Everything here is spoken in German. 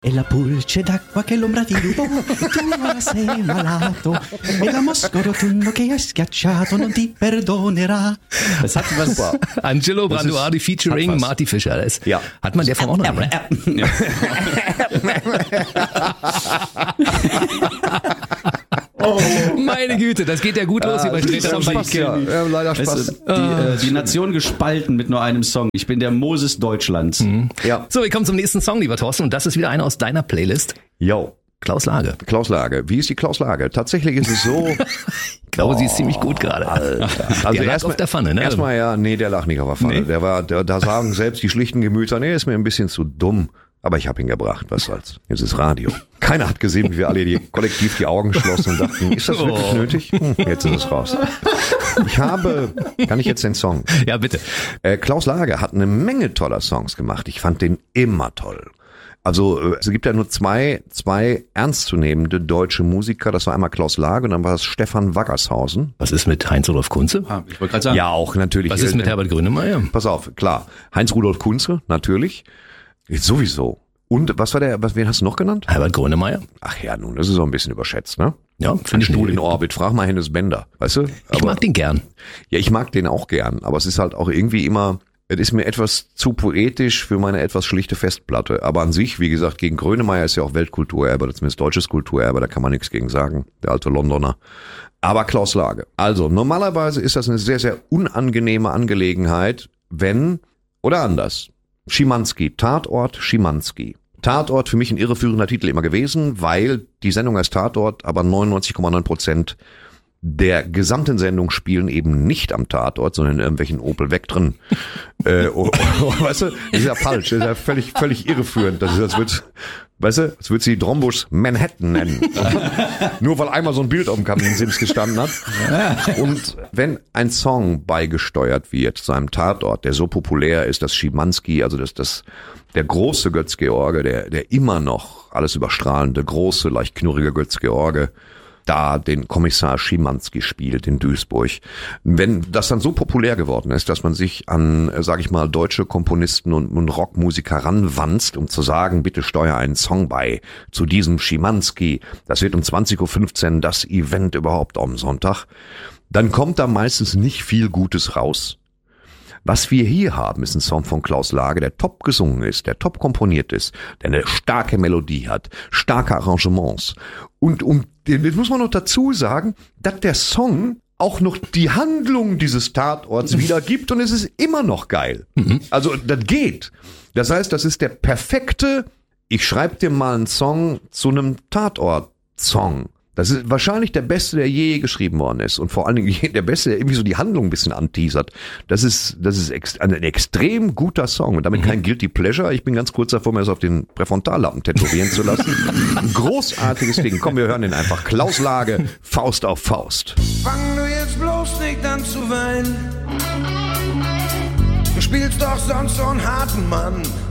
E la pulce d'acqua che l'ombra ti rubò, tu sei malato, e la mosca rotondo che hai schiacciato non ti perdonerà. Das hat was. Super. Angelo Branduardi featuring Marty Fischer. Ja. Hat man der vom auch noch? Oh. Meine Güte, das geht ja gut los. Leider Spaß. Die Nation gespalten mit nur einem Song. Ich bin der Moses Deutschlands. Ja. So, wir kommen zum nächsten Song, lieber Thorsten. Und das ist wieder einer aus deiner Playlist. Jo. Klaus Lage. Klaus Lage. Wie ist die Klaus Lage? Tatsächlich ist es so. Ich glaube, sie ist ziemlich gut gerade. Also der lag auf der Pfanne, ne? Erstmal ja, nee, der lag nicht auf der Pfanne. Nee. Da sagen selbst die schlichten Gemüter, nee, ist mir ein bisschen zu dumm. Aber ich habe ihn gebracht, was soll's. Jetzt ist Radio. Keiner hat gesehen, wie wir alle kollektiv die Augen schlossen und dachten, ist das wirklich nötig? Jetzt ist es raus. Kann ich jetzt den Song? Ja, bitte. Klaus Lage hat eine Menge toller Songs gemacht. Ich fand den immer toll. Also es gibt ja nur zwei ernstzunehmende deutsche Musiker. Das war einmal Klaus Lage und dann war es Stefan Wackershausen. Was ist mit Heinz-Rudolf Kunze? Ich wollte gerade sagen. Ja, auch natürlich. Was ist mit Herbert Grönemeyer? Pass auf, klar. Heinz-Rudolf Kunze, natürlich. Sowieso. Und wen hast du noch genannt? Herbert Grönemeyer. Ach ja, nun, das ist auch ein bisschen überschätzt, ne? Ja, Ein Stuhl in Orbit. Frag mal Hennes Bender, weißt du? Ich mag den gern. Ja, ich mag den auch gern, aber es ist halt auch irgendwie immer, es ist mir etwas zu poetisch für meine etwas schlichte Festplatte. Aber an sich, wie gesagt, gegen Grönemeyer ist ja auch Weltkulturerbe, zumindest deutsches Kulturerbe, da kann man nichts gegen sagen, der alte Londoner. Aber Klaus Lage. Also, normalerweise ist das eine sehr, sehr unangenehme Angelegenheit, wenn, oder anders. Schimanski, Tatort Schimanski. Tatort für mich ein irreführender Titel immer gewesen, weil die Sendung heißt Tatort, aber 99,9% der gesamten Sendung spielen eben nicht am Tatort, sondern in irgendwelchen Opel Vectren. Weißt du, das ist ja falsch, das ist ja völlig irreführend. Das wird, weißt du, das wird sie Drombus Manhattan nennen. Nur weil einmal so ein Bild auf dem Kaminsims gestanden hat. Und wenn ein Song beigesteuert wird zu einem Tatort, der so populär ist, dass Schimanski, also der große Götz-George, der immer noch alles überstrahlende, große, leicht knurrige Götz-George, da den Kommissar Schimanski spielt in Duisburg. Wenn das dann so populär geworden ist, dass man sich an, sage ich mal, deutsche Komponisten und Rockmusiker ranwanzt, um zu sagen, bitte steuer einen Song bei zu diesem Schimanski, das wird um 20.15 Uhr das Event überhaupt am Sonntag, dann kommt da meistens nicht viel Gutes raus. Was wir hier haben, ist ein Song von Klaus Lage, der top gesungen ist, der top komponiert ist, der eine starke Melodie hat, starke Arrangements. Und jetzt muss man noch dazu sagen, dass der Song auch noch die Handlung dieses Tatorts wiedergibt und es ist immer noch geil. Also das geht. Das heißt, das ist der perfekte, ich schreibe dir mal einen Song zu einem Tatort-Song. Das ist wahrscheinlich der beste, der je geschrieben worden ist. Und vor allen Dingen der beste, der irgendwie so die Handlung ein bisschen anteasert. Das ist ein extrem guter Song. Und damit kein Guilty Pleasure. Ich bin ganz kurz davor, mir das auf den Präfrontallappen tätowieren zu lassen. Ein großartiges Ding. Komm, wir hören den einfach. Klaus Lage, Faust auf Faust. Fang du jetzt bloß nicht an zu weinen. Du spielst doch sonst so einen harten Mann.